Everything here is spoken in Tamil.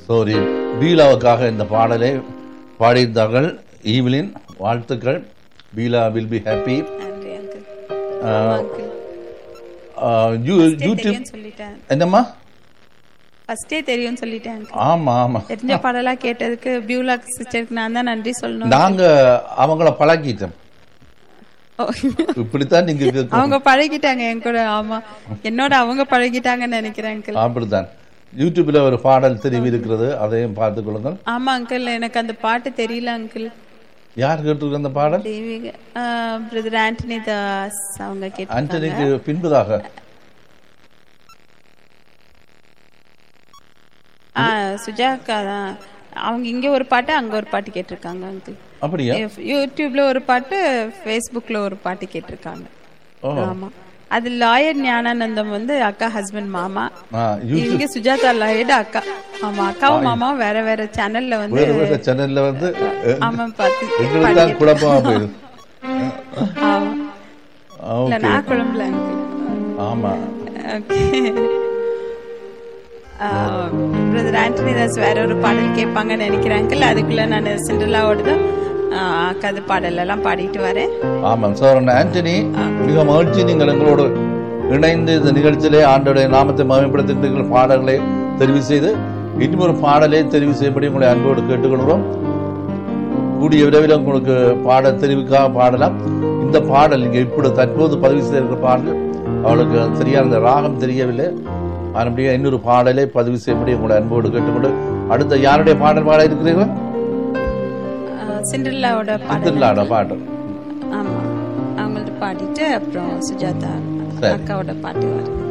சோரி பீலாவுக்காக இந்த பாடலை பாடியிருந்தார்கள். ஈவிலின் வாழ்த்துக்கள். Beela will be happy. YouTube என்னம்மா ஃபர்ஸ்டே தெரியும் சொல்லிட்டேன். ஆமா ஆமா, தெரிஞ்ச பாடலா கேட்டதுக்கு பியூலா சிஸ்டருக்கு நான் தான் நன்றி சொல்லணும். நாங்க அவங்கள பழகிட்டோம். இப்படித்தான் நீங்க அவங்க பழகிட்டாங்க என் கூட. ஆமா, என்னோட அவங்க பழகிட்டாங்கன்னு நினைக்கிறேன் அங்கிள். அப்படித்தான். யூடியூப்ல ஒரு பாடல் தெரிவி இருக்கிறது, அதையும் பார்த்துக் கொள்ளுங்கள். ஆமா அங்கிள், எனக்கு அந்த பாட்டு தெரியல அங்கிள். யார் கேட்டிருக்க அந்த பாடல்? பிரதர் ஆண்டனி தாஸ் அவங்க கேட்டாங்க. ஆண்டனிக்கு பின்பதாக சுஜாக்கா தான். அவங்க இங்க ஒரு பாட்டு அங்க ஒரு பாட்டு கேட்டிருக்காங்க அங்கிள். அப்படியா? யூடியூப்ல ஒரு பாட்டு, ஃபேஸ்புக்ல ஒரு பாட்டு கேட்டிருக்காங்க. ஆமா, அது லாயர் ஞானானந்தம் வந்து அக்கா ஹஸ்பண்ட் மாமா. இங்க சுஜாதா லாயர் அக்கா. ஆமா, அக்காவும் மாமாவும் வேற வேற சேனல்ல வந்து ஆமா பாத்து குழப்பமா போயிடுது. இல்ல நான் குழம்புல. ஆமா, பிரதர் ஆண்டனி தாஸ் வேற ஒரு பாடல் கேட்பாங்கன்னு நினைக்கிறேன். அதுக்குள்ள நான் சிண்டர்லாவோட கதை பாடல் எல்லாம் பாடிட்டு வரேன். ஆமாம் சார். ஆண்டனி, மிக மகிழ்ச்சி நீங்கள் எங்களோடு இணைந்து இந்த நிகழ்ச்சியிலே ஆண்டோடைய நாமத்தை மகிமைப்படுத்துகின்ற பாடல்களை தெரிவு செய்து இன்னும் ஒரு பாடலை தெரிவு செய்யப்படி உங்களை அன்போடு கேட்டுக்கொள்கிறோம். கூடிய விரைவில் உங்களுக்கு பாடல் தெரிவுக்காக பாடலாம். இந்த பாடல் நீங்க இப்படி தற்போது பதிவு செய்திருக்கிற பாடல் அவளுக்கு சரியான அந்த ராகம் தெரியவில்லை. மறுபடியும் இன்னொரு பாடலை பதிவு செய்யப்படி உங்களை அன்போடு கேட்டுக்கொண்டு அடுத்த யாருடைய பாடல் பாட இருக்கிறீர்கள்? சிண்டர்லாவோட பாடல். ஆமா, அவங்கள்ட்ட பாடிட்டு அப்புறம் சுஜாதா அக்காவோட பாட்டு வரும்.